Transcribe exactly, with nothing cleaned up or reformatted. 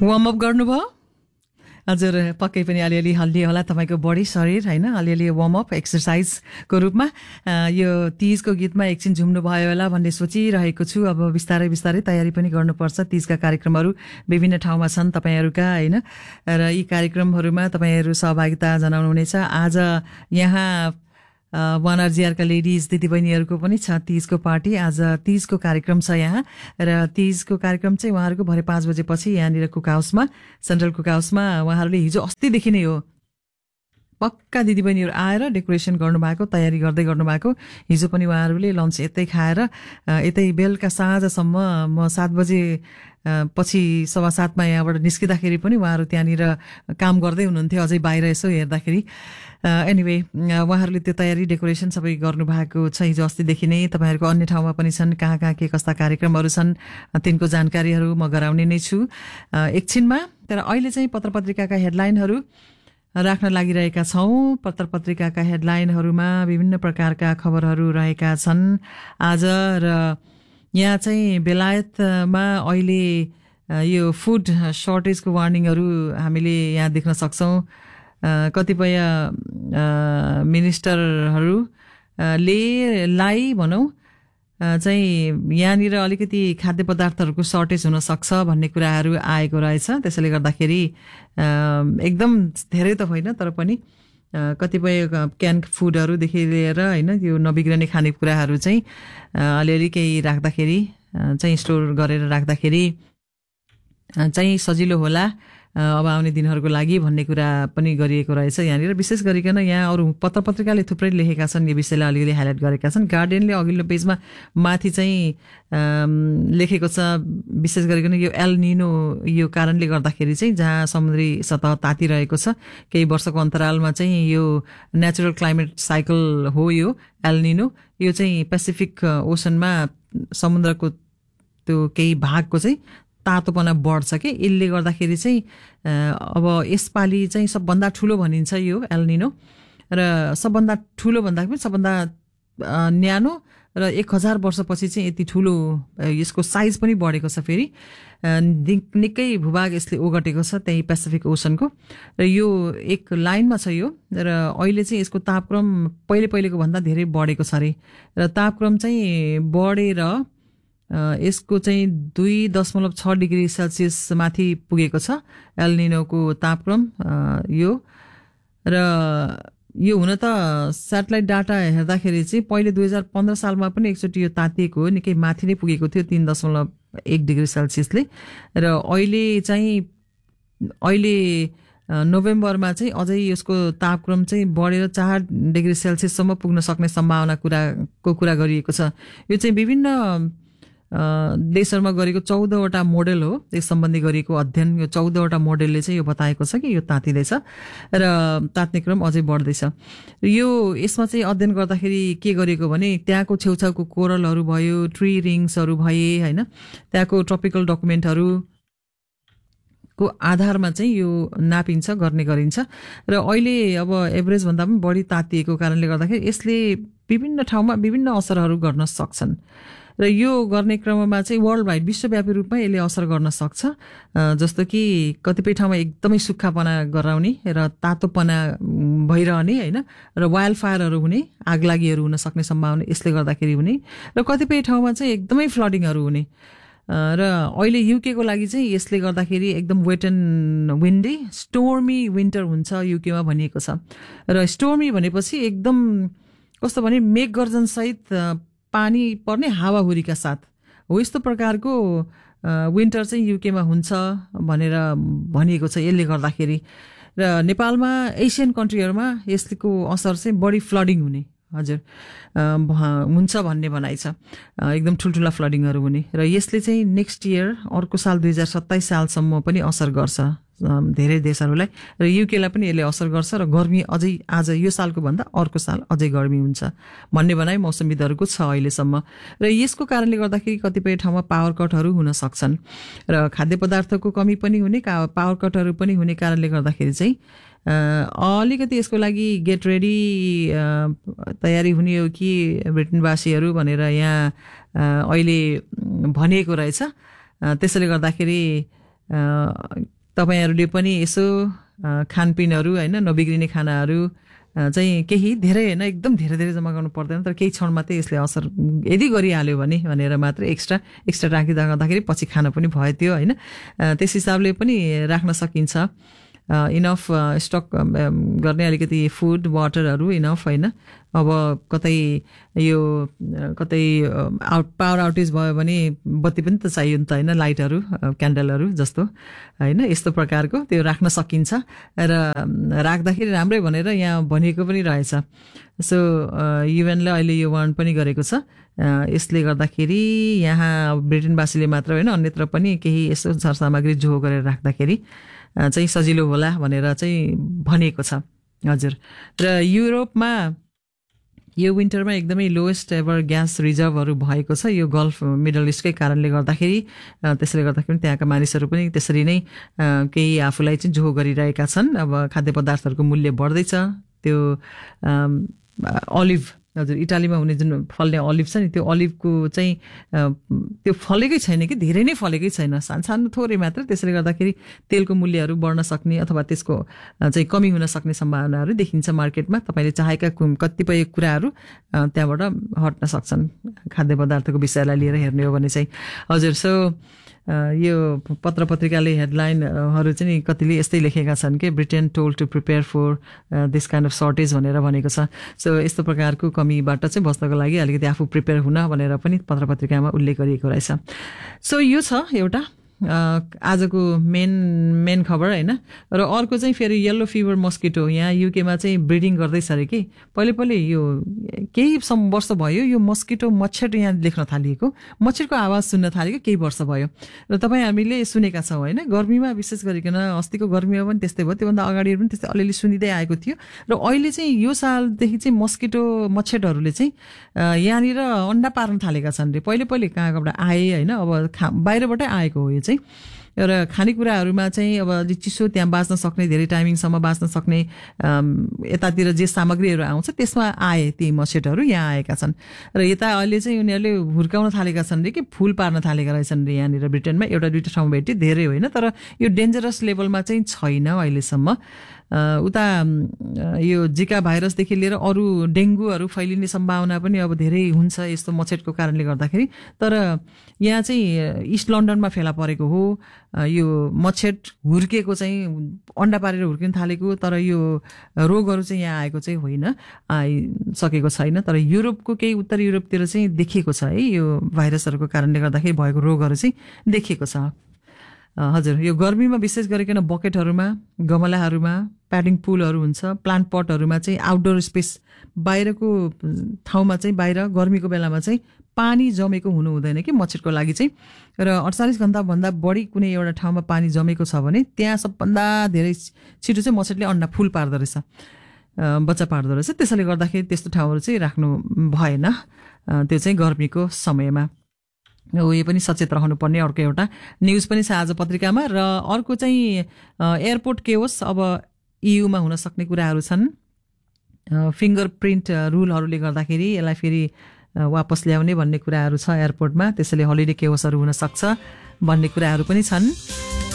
Warm up गर्नुभयो? हजुर, पक्कै पनि अलिअलि हल्लियो होला तपाईँको बडी शरीर होइन, अलिअलि वार्म अप एक्सर्साइजको रूपमा। यो तीजको गीतमा एकछिन झुम्नु भयो होला भन्ने सोचिरहेको छु। अब बिस्तारै बिस्तारै तयारी पनि गर्नुपर्छ। तीजका कार्यक्रमहरू विभिन्न ठाउँमा छन् तपाईँहरूका होइन, र यी कार्यक्रमहरूमा तपाईँहरू सहभागिता जनाउनुहुनेछ। आज यहाँ वान आरजिआरका लेडिज दिदीबहिनीहरूको पनि छ तीजको पार्टी। आज तीजको कार्यक्रम छ यहाँ, र तीजको कार्यक्रम चाहिँ उहाँहरूको भरे पाँच बजेपछि यहाँनिर कुक हाउसमा, सेन्ट्रल कुक हाउसमा उहाँहरूले हिजो अस्तिदेखि नै हो पक्का दिदीबहिनीहरू आएर डेकोरेसन गर्नुभएको, तयारी गर्दै गर्नुभएको। हिजो पनि उहाँहरूले लन्च यतै खाएर यतै बेलुका साँझसम्म, म सात बजे पछि सवा सातमा यहाँबाट निस्किँदाखेरि पनि उहाँहरू त्यहाँनिर काम गर्दै हुनुहुन्थ्यो, अझै बाहिर यसो हेर्दाखेरि। एनिवे उहाँहरूले त्यो तयारी डेकोरेसन सबै गर्नुभएको छ हिजो अस्तिदेखि नै। तपाईँहरूको अन्य ठाउँमा पनि छन्, कहाँ कहाँ के कस्ता कार्यक्रमहरू छन् तिनको जानकारीहरू म गराउने नै छु एकछिनमा। तर अहिले चाहिँ पत्र पत्रिकाका हेडलाइनहरू राख्न लागिरहेका छौँ। पत्र पत्रिकाका हेडलाइनहरूमा विभिन्न प्रकारका खबरहरू रहेका छन् आज। र यहाँ चाहिँ बेलायतमा अहिले यो फुड सर्टेजको वार्निङहरू हामीले यहाँ देख्न सक्छौँ। कतिपय मिनिस्टरहरूले लाई भनौँ चाहिँ यहाँनिर अलिकति खाद्य पदार्थहरूको सर्टेज हुन सक्छ भन्ने कुराहरू आएको रहेछ। त्यसैले गर्दाखेरि एकदम धेरै त होइन, तर पनि कतिपय क्यान फुडहरूदेखि लिएर होइन, यो नबिग्रने खानेकुराहरू चाहिँ अलिअलि केही राख्दाखेरि चाहिँ स्टोर गरेर राख्दाखेरि चाहिँ सजिलो होला अब आउने दिनहरूको लागि भन्ने कुरा पनि गरिएको रहेछ यहाँनिर। विशेष गरिकन यहाँ अरू पत्र पत्रिकाले थुप्रै लेखेका छन्, यो विषयलाई अलिअलि हाइलाइट गरेका छन्। गार्डियनले अघिल्लो पेजमा माथि चाहिँ लेखेको छ, विशेष गरिकन यो एल निनो यो कारणले गर्दाखेरि चाहिँ जहाँ समुद्री सतह तातिरहेको छ, केही वर्षको अन्तरालमा चाहिँ यो नेचुरल क्लाइमेट साइकल हो यो एल निनो। यो चाहिँ पेसिफिक ओसनमा समुद्रको त्यो केही भागको चाहिँ तातोपना बढ्छ कि, यसले गर्दाखेरि चाहिँ अब यसपालि चाहिँ सबभन्दा ठुलो भनिन्छ यो एल निनो। र सबभन्दा ठुलो भन्दा पनि सबभन्दा न्यानो, र एक हजार वर्षपछि चाहिँ यति ठुलो यसको साइज पनि बढेको छ। फेरि निकै भूभाग यसले ओगटेको छ त्यही पेसिफिक ओसनको, र यो एक लाइनमा छ यो। र अहिले चाहिँ यसको तापक्रम पहिले पहिलेको भन्दा धेरै बढेको छ अरे, र तापक्रम चाहिँ बढेर यसको चाहिँ दुई दशमलव छ डिग्री सेल्सियस माथि पुगेको छ एल निनोको तापक्रम यो। र यो हुन त सेटेलाइट डाटा हेर्दाखेरि चाहिँ पहिले दुई हजार पन्ध्र सालमा पनि एकचोटि यो तातिएको हो, निकै माथि नै पुगेको थियो तीन दशमलव एक डिग्री सेल्सियसले। र अहिले चाहिँ अहिले नोभेम्बरमा चाहिँ अझै यसको तापक्रम चाहिँ बढेर चार डिग्री सेल्सियससम्म पुग्न सक्ने सम्भावना कुराको कुरा गरिएको छ। यो चाहिँ विभिन्न देशहरूमा गरेको चौधवटा मोडेल हो, यस सम्बन्धी गरिएको अध्ययन। यो चौधवटा मोडेलले चाहिँ यो बताएको छ कि यो तातिँदैछ र तात्ने क्रम अझै बढ्दैछ। यो यसमा चाहिँ अध्ययन गर्दाखेरि के गरिएको भने त्यहाँको छेउछाउको कोरलहरू भयो, ट्री रिङ्सहरू भए होइन, त्यहाँको ट्रपिकल डकुमेन्टहरू को आधारमा चाहिँ यो नापिन्छ, गर्ने गरिन्छ। र अहिले अब एभरेज भन्दा पनि बढी तातिएको कारणले गर्दाखेरि यसले विभिन्न ठाउँमा विभिन्न असरहरू गर्न सक्छन्। र यो गर्ने क्रममा चाहिँ वर्ल्ड वाइड विश्वव्यापी रूपमा यसले असर गर्न सक्छ। जस्तो कि कतिपय ठाउँमा एकदमै सुक्खापना गराउने र तातोपना भइरहने होइन, र वाइल्ड फायरहरू हुने, आगलागीहरू हुन सक्ने सम्भावना यसले गर्दाखेरि हुने, र कतिपय ठाउँमा चाहिँ एकदमै फ्लडिङहरू हुने। र अहिले युके को लागि चाहिँ यसले गर्दाखेरि एकदम weight and windy stormy winter हुन्छ युकेमा भनिएको छ। र स्टोर्मी भनेपछि एकदम कस्तो भने मेघगर्जन सहित पानी पर्ने हावाहुरीका साथ हो, यस्तो प्रकारको विन्टर चाहिँ युकेमा हुन्छ भनेर भनिएको छ यसले गर्दाखेरि। र नेपालमा एसियन कन्ट्रीहरूमा यसको असर चाहिँ बढी फ्लडिङ हुने हजुर हुन्छ भन्ने भनाइ छ, एकदम ठुल्ठुला फ्लडिङहरू हुने। र यसले चाहिँ नेक्स्ट इयर अर्को साल दुई हजार सत्ताइस सालसम्म पनि असर गर्छ धेरै देशहरूलाई, र युकेलाई पनि यसले असर गर्छ। र गर्मी अझै आज यो सालको भन्दा अर्को साल अझै गर्मी हुन्छ भन्ने भनाइ मौसमविदहरूको छ अहिलेसम्म। र यसको कारणले गर्दाखेरि कतिपय ठाउँमा पावर कटहरू हुन सक्छन्, र खाद्य पदार्थको कमी पनि हुने, पावर कटहरू पनि हुने कारणले गर्दाखेरि चाहिँ अलिकति यसको लागि गेट रेडी तयारी हुने हो कि ब्रिटेनवासीहरू भनेर यहाँ अहिले भनिएको रहेछ। त्यसैले गर्दाखेरि तपाईँहरूले पनि यसो खानपिनहरू होइन नबिग्रिने खानाहरू चाहिँ केही धेरै होइन एकदम धेरै धेरै जम्मा गर्नु पर्दैन तर केही क्षण मात्रै यसले असर यदि गरिहाल्यो भने भनेर मात्र एक्स्ट्रा एक्स्ट्रा राखिँदा गर्दाखेरि पछि खान पनि भयो त्यो होइन त्यस हिसाबले पनि राख्न सकिन्छ इनफ स्टक गर्ने अलिकति फुड वाटरहरू इनफ होइन अब कतै यो कतै आउट पावर आउटेज भयो भने बत्ती पनि त चाहियो नि त होइन लाइटहरू क्यान्डलहरू जस्तो होइन यस्तो प्रकारको त्यो राख्न सकिन्छ र राख्दाखेरि राम्रै भनेर यहाँ भनिएको पनि रहेछ सो युएनले अहिले यो वार्न पनि गरेको छ यसले गर्दाखेरि यहाँ ब्रिटेनवासीले मात्र होइन अन्यत्र पनि केही यस्तो सरसामग्री जो गरेर राख्दाखेरि चाहिँ सजिलो होला भनेर चाहिँ भनिएको छ हजुर र युरोपमा यो विन्टरमा एकदमै लोएस्ट एभर ग्यास रिजर्भहरू भएको छ यो गल्फ मिडल इस्टकै कारणले गर्दाखेरि त्यसले गर्दाखेरि त्यहाँका मानिसहरू पनि त्यसरी नै केही आफूलाई चाहिँ जो गरिरहेका छन् अब खाद्य पदार्थहरूको मूल्य बढ्दैछ त्यो अलिभ हजुर इटालीमा हुने जुन फल्ने अलिभ छ नि त्यो अलिभको चाहिँ त्यो फलेकै छैन कि धेरै नै फलेकै छैन सानो थोरै मात्र त्यसले गर्दाखेरि तेलको मूल्यहरू बढ्न सक्ने अथवा त्यसको चाहिँ कमी हुन सक्ने सम्भावनाहरू देखिन्छ मार्केटमा तपाईँले चाहेका कतिपय कुराहरू त्यहाँबाट हट्न सक्छन् खाद्य पदार्थको विषयलाई लिएर हेर्ने हो भने चाहिँ हजुर सो यो पत्र पत्रिकाले हेडलाइनहरू चाहिँ कतिले यस्तै लेखेका छन् कि Britain told to prepare for this kind of shortage भनेर भनेको छ सो यस्तो प्रकारको कमीबाट चाहिँ बस्नको लागि अलिकति आफू प्रिपेयर हुन भनेर पनि पत्र पत्रिकामा उल्लेख गरिएको रहेछ सो यो छ एउटा आजको मेन मेन खबर होइन र अर्को चाहिँ फेरि येल्लो फिभर मस्किटो यहाँ युकेमा चाहिँ ब्रिडिङ गर्दैछ अरे कि पहिले पहिले यो केही सम वर्ष भयो यो मस्किटो मच्छर यहाँ लेख्न थालिएको मच्छरको आवाज सुन्न थालेको केही वर्ष भयो र तपाईँ हामीले सुनेका छौँ होइन गर्मीमा विशेष गरिकन अस्तिको गर्मीमा पनि त्यस्तै भयो त्योभन्दा अगाडि पनि त्यस्तै अलिअलि सुनिँदै आएको थियो र अहिले चाहिँ यो सालदेखि चाहिँ मस्किटो मच्छरहरूले चाहिँ यहाँनिर अन्डा पार्न थालेका छन् रे पहिले पहिले कहाँबाट आए होइन अब खा बाहिरबाटै आएको हो यो चाहिँ र खानेकुराहरूमा चाहिँ अब चिसो त्यहाँ बाँच्न सक्ने धेरै टाइमिङसम्म बाँच्न सक्ने यतातिर जे सामग्रीहरू आउँछ त्यसमा आए ती मच्छरहरू यहाँ आएका छन् र यता अहिले चाहिँ उनीहरूले हुर्काउन थालेका छन् रे कि फुल पार्न थालेका रहेछन् रे यहाँनिर ब्रिटेनमा एउटा दुईवटा ठाउँ भेटी धेरै होइन तर यो डेन्जरस लेभलमा चाहिँ छैन अहिलेसम्म उता यो जिका भाइरसदेखि लिएर अरू डेङ्गुहरू फैलिने सम्भावना पनि अब धेरै हुन्छ यस्तो मच्छरको कारणले गर्दाखेरि तर यहाँ चाहिँ इस्ट लन्डनमा फेला परेको हो यो मच्छर हुर्केको चाहिँ अन्डा पारेर हुर्किन थालेको तर यो रोगहरू चाहिँ यहाँ आएको चाहिँ होइन आइसकेको छैन तर युरोपको केही उत्तर युरोपतिर चाहिँ देखिएको छ है यो भाइरसहरूको कारणले गर्दाखेरि भएको रोगहरू चाहिँ देखिएको छ हजुर यो गर्मीमा विशेष गरिकन बकेटहरूमा गमलाहरूमा प्याडिङ पुलहरू हुन्छ प्लान्ट पटहरूमा चाहिँ आउटडोर स्पेस बाहिरको ठाउँमा चाहिँ बाहिर गर्मीको बेलामा चाहिँ पानी जमेको हुनु हुँदैन कि मच्छरको लागि चाहिँ र अडचालिस घन्टाभन्दा बढी कुनै एउटा ठाउँमा पानी जमेको छ भने त्यहाँ सबभन्दा धेरै छिटो चाहिँ मच्छरले अन्डा फुल पार्दो रहेछ बच्चा पार्दो रहेछ त्यसैले गर्दाखेरि त्यस्तो ठाउँहरू चाहिँ राख्नु भएन त्यो चाहिँ गर्मीको समयमा हो यो पनि सचेत रहनुपर्ने अर्को एउटा न्युज पनि छ आज पत्रिकामा र अर्को चाहिँ एयरपोर्ट केओस अब इयुमा हुन सक्ने कुराहरू छन् फिङ्गर प्रिन्ट रुलहरूले गर्दाखेरि यसलाई फेरि वापस ल्याउने भन्ने कुराहरू छ एयरपोर्टमा त्यसैले हलिडे केओसहरू हुन सक्छ भन्ने कुराहरू पनि छन्